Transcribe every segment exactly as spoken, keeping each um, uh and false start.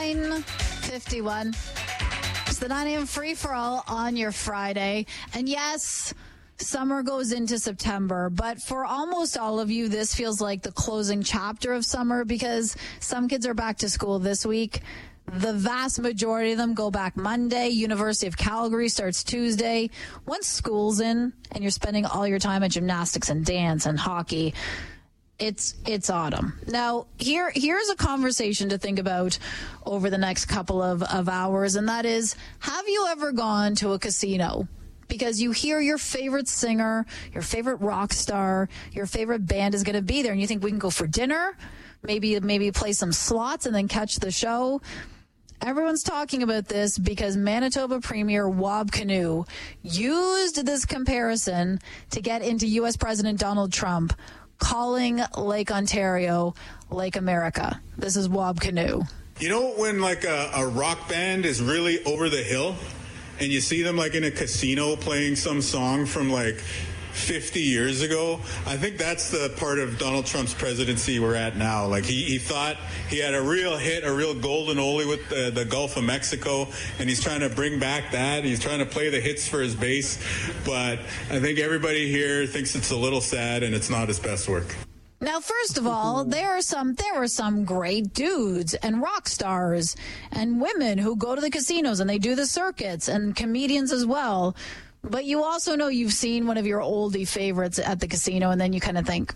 nine fifty-one. It's the nine a.m. free-for-all on your Friday. And yes, summer goes into September, but for almost all of you, this feels like the closing chapter of summer because some kids are back to school this week. The vast majority of them go back Monday. University of Calgary starts Tuesday. Once school's in and you're spending all your time at gymnastics and dance and hockey, it's it's autumn. Now, here here's a conversation to think about over the next couple of, of hours, and that is, have you ever gone to a casino? Because you hear your favorite singer, your favorite rock star, your favorite band is going to be there, and you think we can go for dinner, maybe maybe play some slots and then catch the show. Everyone's talking about this because Manitoba Premier Wab Kinew used this comparison to get into U S President Donald Trump, calling Lake Ontario Lake America. This is Wab Kinew. You know when like a, a rock band is really over the hill and you see them like in a casino playing some song from like fifty years ago? I think that's the part of Donald Trump's presidency we're at now. Like he, he thought he had a real hit, a real golden oldie with the, the Gulf of Mexico, and he's trying to bring back that. He's trying to play the hits for his base, but I think everybody here thinks it's a little sad and it's not his best work. Now, first of all, there are some there are some great dudes and rock stars and women who go to the casinos and they do the circuits, and comedians as well. But you also know you've seen one of your oldie favorites at the casino, and then you kind of think,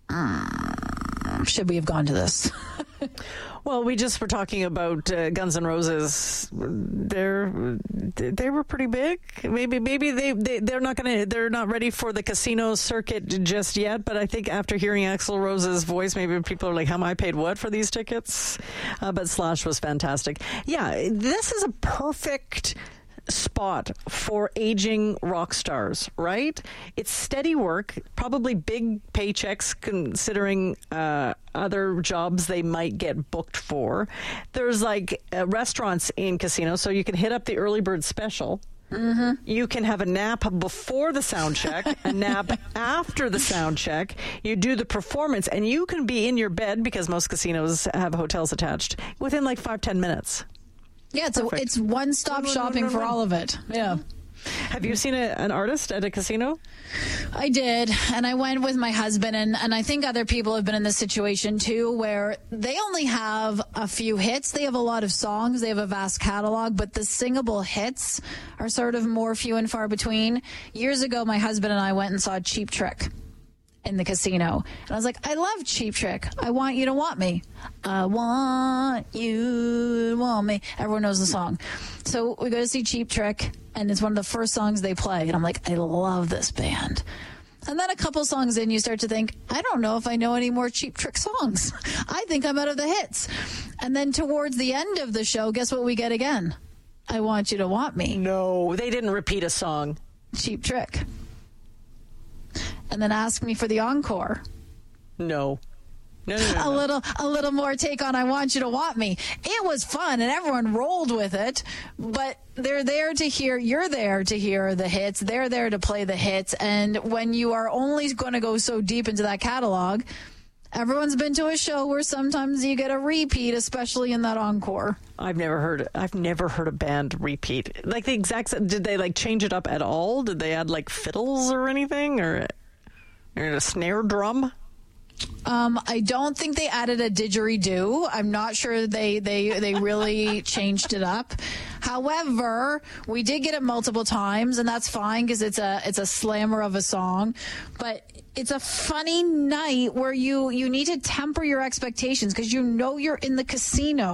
mm, should we have gone to this? Well, we just were talking about uh, Guns N' Roses. They're they were pretty big. Maybe maybe they, they they're not gonna they're not ready for the casino circuit just yet. But I think after hearing Axl Rose's voice, maybe people are like, "How am I paid what for these tickets?" Uh, but Slash was fantastic. Yeah, this is a perfect spot for aging rock stars, right? It's steady work, probably big paychecks considering uh, other jobs they might get booked for. There's like uh, restaurants in casinos, so you can hit up the early bird special. Mm-hmm. You can have a nap before the sound check, a nap after the sound check. You do the performance, and you can be in your bed, because most casinos have hotels attached, within like five, ten minutes. Yeah, it's a, it's one-stop shopping for all of it. Yeah. Have you seen a, an artist at a casino? I did, and I went with my husband, and, and I think other people have been in this situation too, where they only have a few hits. They have a lot of songs. They have a vast catalog, but the singable hits are sort of more few and far between. Years ago, my husband and I went and saw Cheap Trick in the casino. And I was like, I love Cheap Trick. I want you to want me. I want you to want me. Everyone knows the song. So we go to see Cheap Trick, and it's one of the first songs they play. And I'm like, I love this band. And then a couple songs in, you start to think, I don't know if I know any more Cheap Trick songs. I think I'm out of the hits. And then towards the end of the show, guess what we get again? I want you to want me. No, they didn't repeat a song. Cheap Trick. And then ask me for the encore. No. No, no, no, no. A little, a little more take on I Want You to Want Me. It was fun, and everyone rolled with it, but they're there to hear, you're there to hear the hits. They're there to play the hits, and when you are only going to go so deep into that catalog, everyone's been to a show where sometimes you get a repeat, especially in that encore. I've never heard. I've never heard a band repeat like the exact. Did they like change it up at all? Did they add like fiddles or anything, or, or a snare drum? Um, I don't think they added a didgeridoo. I'm not sure they they they really changed it up. However, we did get it multiple times, and that's fine because it's a it's a slammer of a song, but it's a funny night where you you need to temper your expectations because you know you're in the casino.